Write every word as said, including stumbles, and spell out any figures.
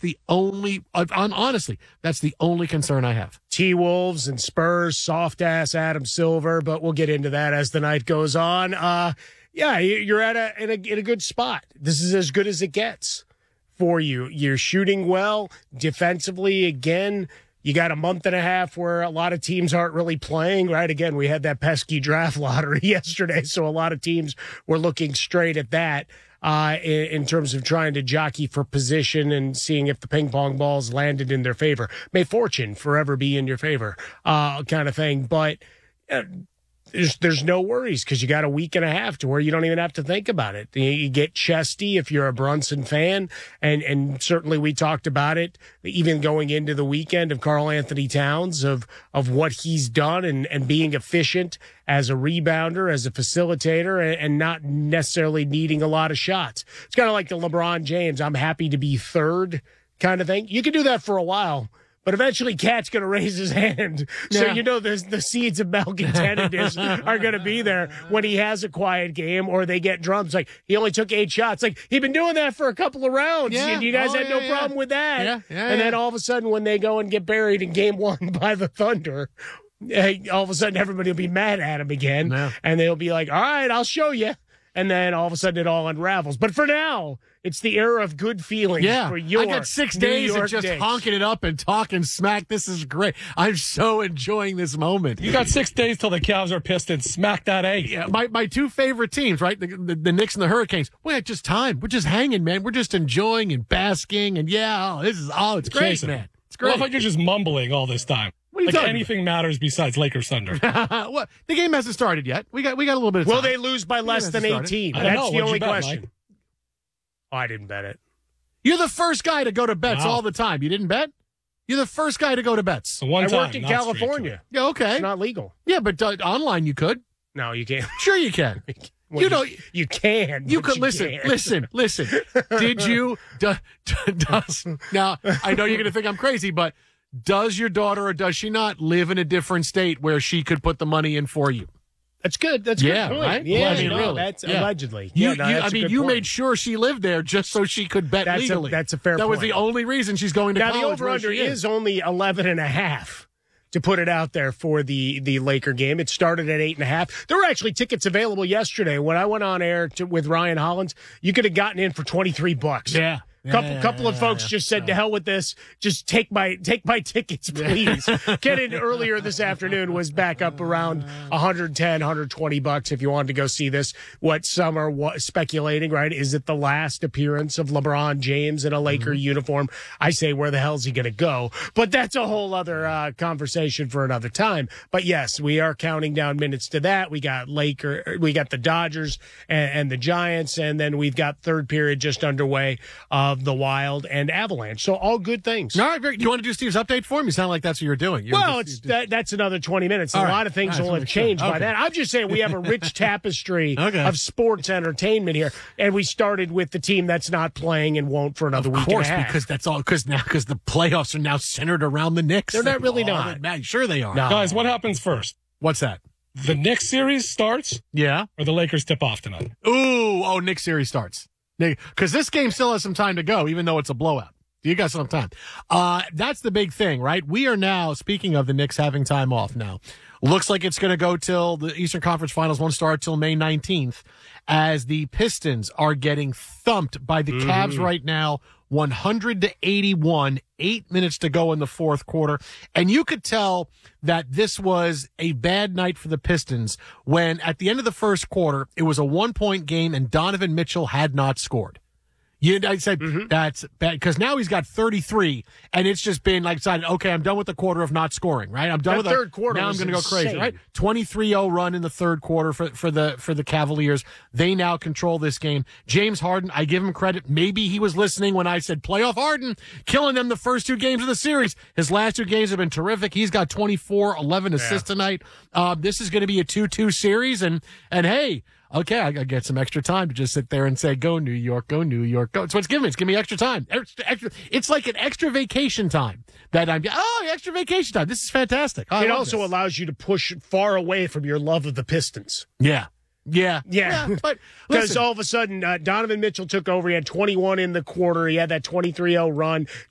the only, uh, honestly, that's the only concern I have. T-Wolves and Spurs, soft-ass Adam Silver, but we'll get into that as the night goes on. Uh, yeah, you're at a in, a in a good spot. This is as good as it gets for you. You're shooting well. Defensively, again, you got a month and a half where a lot of teams aren't really playing, right? Again, we had that pesky draft lottery yesterday, so a lot of teams were looking straight at that. Uh, in, in terms of trying to jockey for position and seeing if the ping pong balls landed in their favor. May fortune forever be in your favor, uh, kind of thing. But uh, there's there's no worries because you got a week and a half to where you don't even have to think about it. You, you get chesty if you're a Brunson fan, and and certainly we talked about it even going into the weekend of Karl Anthony Towns of of what he's done and and being efficient as a rebounder, as a facilitator, and, and not necessarily needing a lot of shots. It's kind of like the LeBron James, I'm happy to be third kind of thing. You can do that for a while, but eventually Cat's going to raise his hand. So yeah. you know the, the seeds of malcontentedness are going to be there when he has a quiet game or they get drums. Like, he only took eight shots. Like, he'd been doing that for a couple of rounds. Yeah. And you guys oh, had yeah, no yeah. problem with that. Yeah. Yeah, and yeah. then all of a sudden when they go and get buried in game one by the Thunder, hey, all of a sudden everybody will be mad at him again. Yeah. And they'll be like, all right, I'll show you. And then all of a sudden it all unravels. But for now, it's the era of good feelings Yeah, for your I got six New days York of just Knicks. honking it up and talking smack. This is great. I'm so enjoying this moment. You got six days till the Cavs are Pistons. Smack that eight. Yeah, my, my two favorite teams, right? The, the, the Knicks and the Hurricanes. We're just time. We're just hanging, man. We're just enjoying and basking. And yeah, oh, this is, oh, it's great, Jason, man. It's Well, great. if like you're just mumbling all this time. What are you like talking anything matters besides Lakers Thunder. What? The game hasn't started yet. We got we got a little bit of time. Will they lose by less hasn't than started. eighteen? I don't That's know. the What'd only you bet, question. Mike? Oh, I didn't bet it. You're the first guy to go to bets Wow. all the time. You didn't bet? You're the first guy to go to bets. So one I time, worked in not straight California. Yeah, okay. It's not legal. Yeah, but uh, online you could. No, you can't. Sure you can. Well, you know, you can. You but could listen, can't. listen, listen. Did you? Do, do, does now? I know you're going to think I'm crazy, but does your daughter or does she not live in a different state where she could put the money in for you? That's good. That's a Yeah, good point. right? Yeah, Well, I mean, no, really. that's Yeah. allegedly. You, yeah, no, you, that's I a mean, good you point. made sure she lived there just so she could bet That's a- legally. that's a fair That was point. the only reason she's going to Now, college. the over-under where she is only eleven and a half, to put it out there for the, the Laker game. It started at eight and a half. There were actually tickets available yesterday. When I went on air to, with Ryan Hollins, you could have gotten in for twenty-three bucks. Yeah. Couple Yeah, couple yeah, of folks yeah, just said, "To hell with this! Just take my take my tickets, please." Ken earlier this afternoon was back up around one ten, one twenty bucks if you wanted to go see this. What some are wa- speculating, right? Is it the last appearance of LeBron James in a Laker Mm-hmm. uniform? I say, where the hell's he going to go? But that's a whole other uh, conversation for another time. But yes, we are counting down minutes to that. We got Laker, we got the Dodgers and, and the Giants, and then we've got third period just underway of the Wild and Avalanche. So all good things. All right, very, you want to do Steve's update for him? You sound like that's what you're doing. You're Well, just- it's that, that's another twenty minutes. All a right. lot of things All right, will so have make sure. changed by Okay. then. I'm just saying we have a rich tapestry Okay. of sports entertainment here, and we started with the team that's not playing and won't for another Of week course, and a half. because that's all. Because now, because the playoffs are now centered around the Knicks. They're not really Oh, not. they're mad. Sure, they are. No. Guys, what happens first? What's that? The Knicks series starts Yeah. or the Lakers tip off tonight? Ooh, oh, Knicks series starts. Because this game still has some time to go, even though it's a blowout. You got some time. Uh, that's the big thing, right? We are now, speaking of the Knicks having time off now, looks like it's going to go till the Eastern Conference Finals won't start till May nineteenth, as the Pistons are getting thumped by the Cavs right now, one hundred to eighty-one, eight minutes to go in the fourth quarter. And you could tell that this was a bad night for the Pistons when at the end of the first quarter, it was a one-point game and Donovan Mitchell had not scored. You, I said, Mm-hmm. that's bad, because now he's got thirty-three, and it's just been like, decided, okay, I'm done with the quarter of not scoring, right? I'm done That with third the, quarter Now I'm was going to go crazy, insane. right? twenty-three oh run in the third quarter for, for the for the Cavaliers. They now control this game. James Harden, I give him credit. Maybe he was listening when I said playoff Harden, killing them the first two games of the series. His last two games have been terrific. He's got twenty-four, eleven assists tonight. Uh, this is going to be a two two series, and and hey, okay, I, I get some extra time to just sit there and say, go New York, go New York, go. It's what's giving me. It's giving me extra time. Extra, extra. It's like an extra vacation time that I'm, oh, extra vacation time. This is fantastic. I it love also this. allows you to push far away from your love of the Pistons. Yeah. Yeah. Yeah. but Because listen. all of a sudden, uh, Donovan Mitchell took over. He had twenty-one in the quarter. He had that twenty-three oh run.